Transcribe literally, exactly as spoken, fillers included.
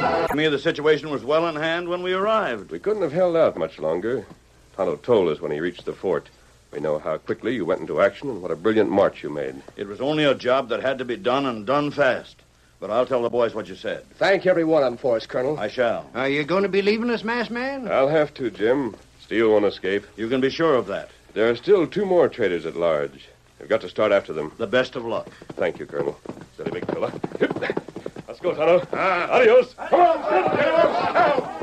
To me, the situation was well in hand when we arrived. We couldn't have held out much longer. Tonto told us when he reached the fort. We know how quickly you went into action and what a brilliant march you made. It was only a job that had to be done and done fast. But I'll tell the boys what you said. Thank every one of them for us, Colonel. I shall. Are you going to be leaving us, masked man? I'll have to, Jim. Steele won't escape. You can be sure of that. There are still two more traders at large. We've got to start after them. The best of luck. Thank you, Colonel. Steady, big fella. Let's go, Tonto. Ah. Adios. Come on,